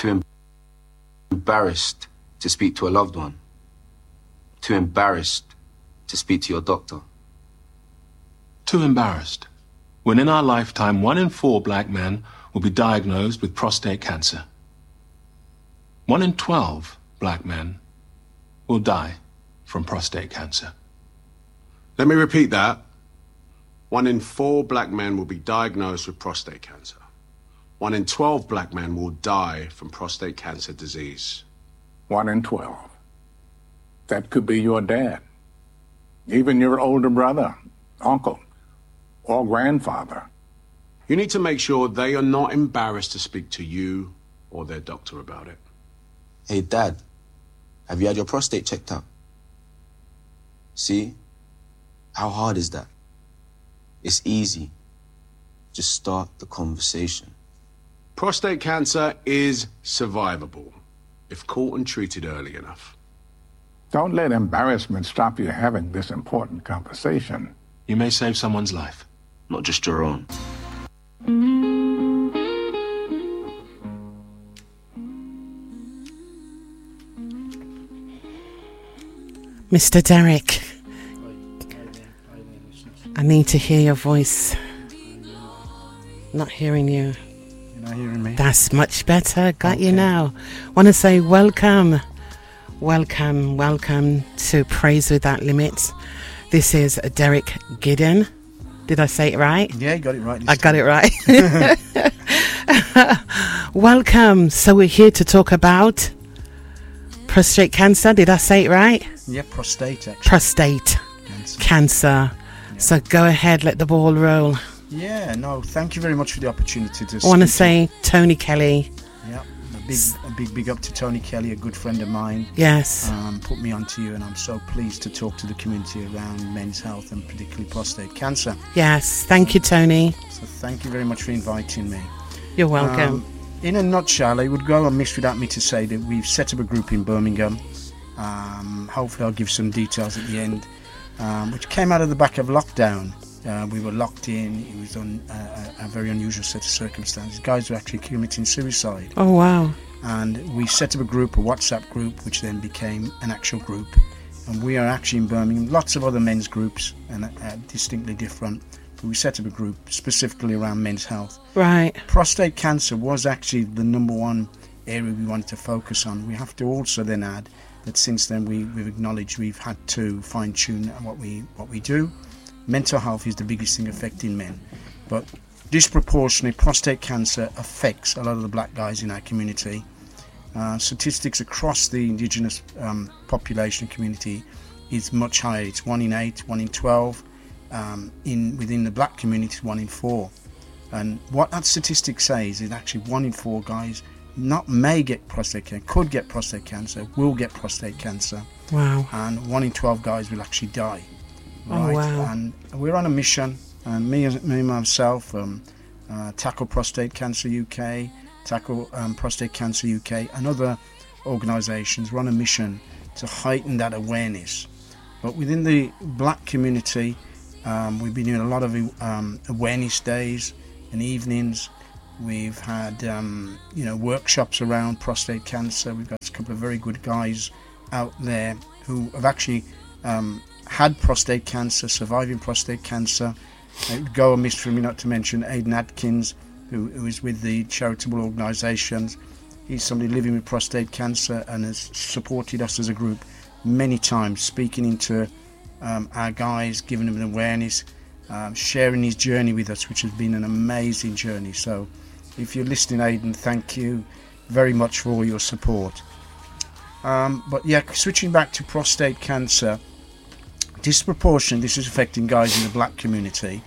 Too embarrassed to speak to a loved one. Too embarrassed to speak to your doctor. Too embarrassed. When in our lifetime, 1 in 4 black men will be diagnosed with prostate cancer. 1 in 12 black men will die from prostate cancer. Let me repeat that. 1 in 4 black men will be diagnosed with prostate cancer. 1 in 12 black men will die from prostate cancer disease. 1 in 12. That could be your dad, even your older brother, uncle, or grandfather. You need to make sure they are not embarrassed to speak to you or their doctor about it. Hey, Dad, have you had your prostate checked out? See? How hard is that? It's easy. Just start the conversation. Prostate cancer is survivable if caught and treated early enough. Don't let embarrassment stop you having this important conversation. You may save someone's life. Not just your own. Mr. Derek, I need to hear your voice. Not hearing you. You're not hearing me? That's much better. Got you now. Want to say welcome. Welcome to Praise Without Limits. This is Derek Giddon. Did I say it right? Yeah, you got it right. I got it right. Welcome. So we're here to talk about prostate cancer. Did I say it right? Yeah, prostate actually. Prostate cancer. Yeah. So go ahead, let the ball roll. Yeah, no, thank you very much for the opportunity to I want to say Tony Kelly. Yeah, a big up to Tony Kelly, a good friend of mine. Yes. Put me onto you, and I'm so pleased to talk to the community around men's health and particularly prostate cancer. Yes, thank you, Tony. So thank you very much for inviting me. You're welcome. In a nutshell, it would go amiss without me to say that we've set up a group in Birmingham. Hopefully I'll give some details at the end, which came out of the back of lockdown. We were locked in. It was on a very unusual set of circumstances. Guys were actually committing suicide. Oh, wow. And we set up a group, a WhatsApp group, which then became an actual group. And we are actually in Birmingham. Lots of other men's groups, and distinctly different. But we set up a group specifically around men's health. Right. Prostate cancer was actually the number one area we wanted to focus on. We have to also then add that since then we've acknowledged we've had to fine-tune what we do. Mental health is the biggest thing affecting men, but disproportionately prostate cancer affects a lot of the black guys in our community. Statistics across the indigenous population community is much higher. It's 1 in 8, 1 in 12. Within the black community, it's 1 in 4. And what that statistic says is actually 1 in 4 guys not may get prostate cancer, could get prostate cancer, will get prostate cancer. Wow. And 1 in 12 guys will actually die. Right? Oh, wow. And we're on a mission, and me myself, Tackle Prostate Cancer UK, Tackle Prostate Cancer UK, and other organisations. We're on a mission to heighten that awareness. But within the black community, we've been doing a lot of awareness days and evenings. We've had workshops around prostate cancer. We've got a couple of very good guys out there who have actually had prostate cancer, surviving prostate cancer. It would go amiss for me not to mention Aidan Atkins, who is with the charitable organisations. He's somebody living with prostate cancer and has supported us as a group many times, speaking into our guys, giving them an awareness, sharing his journey with us, which has been an amazing journey. So if you're listening, Aidan, thank you very much for all your support. But yeah, switching back to prostate cancer, disproportionately this is affecting guys in the black community,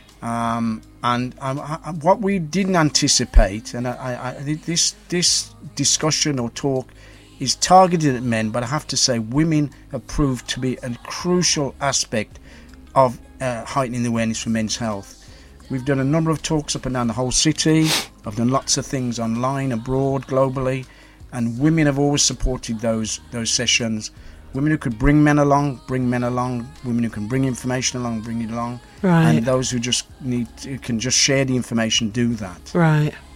and what we didn't anticipate, and this discussion or talk is targeted at men, but I have to say women have proved to be a crucial aspect of heightening the awareness for men's health. We've done a number of talks up and down the whole city. I've done lots of things online, abroad, globally, and women have always supported those sessions. Women who could bring men along, women who can bring information along, bring it along. Right. And those who just can just share the information, do that. Right.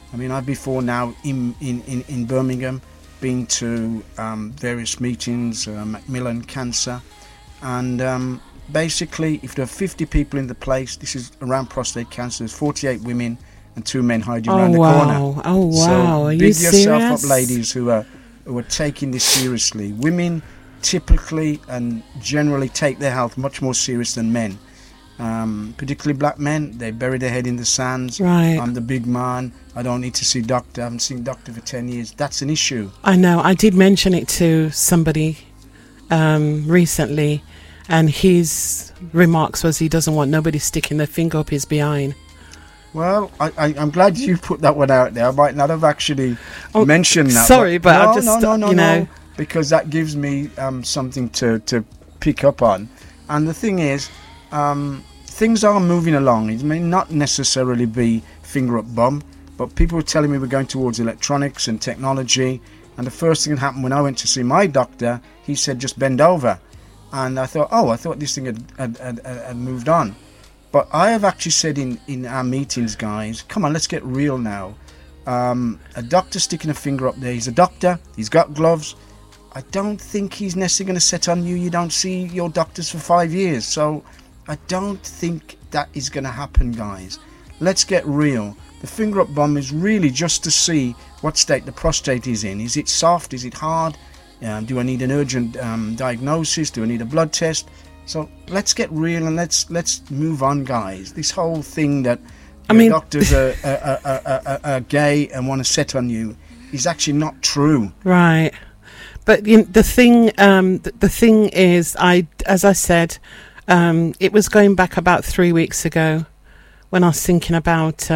I mean, I've before now in Birmingham been to various meetings, Macmillan Cancer, and basically, if there are 50 people in the place, this is around prostate cancer, there's 48 women and 2 men hiding around the corner. Oh, wow. So Are you big yourself serious? up, ladies who are taking this seriously. Women typically and generally take their health much more serious than men. Particularly black men, they bury their head in the sands. Right. I'm the big man. I don't need to see doctor. I haven't seen doctor for 10 years. That's an issue. I know. I did mention it to somebody recently, and his remarks was he doesn't want nobody sticking their finger up his behind. Well, I'm glad you put that one out there. I might not have actually mentioned that. Sorry, but I just, no, because that gives me something to pick up on. And the thing is, things are moving along. It may not necessarily be finger up bum, but people were telling me we're going towards electronics and technology. And the first thing that happened when I went to see my doctor, he said just bend over. And I thought this thing had moved on. But I have actually said in our meetings, guys, come on, let's get real now. A doctor sticking a finger up there, he's a doctor, he's got gloves. I don't think he's necessarily going to set on you. You don't see your doctors for 5 years. So I don't think that is going to happen, guys. Let's get real. The finger up bomb is really just to see what state the prostate is in. Is it soft? Is it hard? Do I need an urgent diagnosis? Do I need a blood test? So let's get real and let's move on, guys. This whole thing that doctors are gay and want to set on you is actually not true. Right. But the thing is, as I said, it was going back about 3 weeks ago when I was thinking about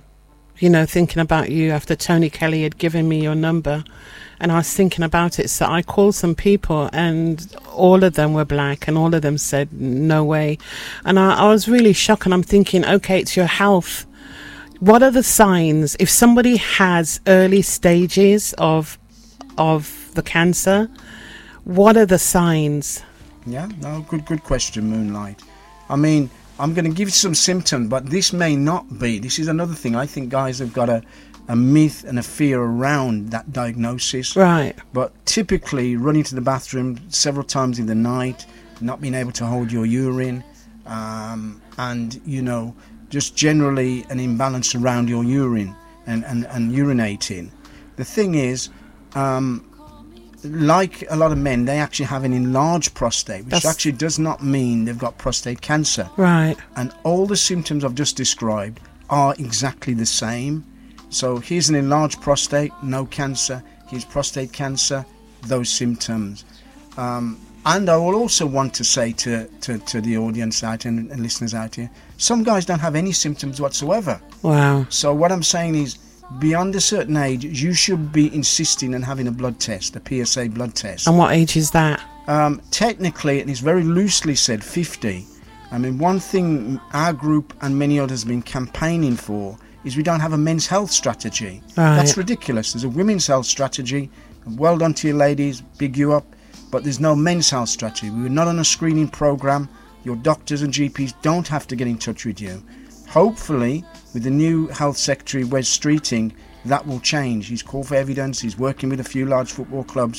you after Tony Kelly had given me your number. And I was thinking about it, so I called some people, and all of them were black, and all of them said, no way. And I was really shocked, and I'm thinking, okay, it's your health. What are the signs? If somebody has early stages of the cancer, what are the signs? Yeah, no, good question, Moonlight. I mean, I'm going to give you some symptoms, but this may not be. This is another thing. I think guys have got a myth and a fear around that diagnosis. Right. But typically running to the bathroom several times in the night, not being able to hold your urine, and, just generally an imbalance around your urine and urinating. The thing is, like a lot of men, they actually have an enlarged prostate, which actually does not mean they've got prostate cancer. Right. And all the symptoms I've just described are exactly the same. So here's an enlarged prostate, no cancer. Here's prostate cancer, those symptoms. And I will also want to say to the audience out and listeners out here, some guys don't have any symptoms whatsoever. Wow. So what I'm saying is, beyond a certain age, you should be insisting on having a blood test, a PSA blood test. And what age is that? Technically, and it's very loosely said, 50. I mean, one thing our group and many others have been campaigning for is we don't have a men's health strategy. Right. That's ridiculous. There's a women's health strategy. Well done to you ladies, big you up. But there's no men's health strategy. We were not on a screening program. Your doctors and GPs don't have to get in touch with you. Hopefully, with the new health secretary, Wes Streeting, that will change. He's called for evidence. He's working with a few large football clubs.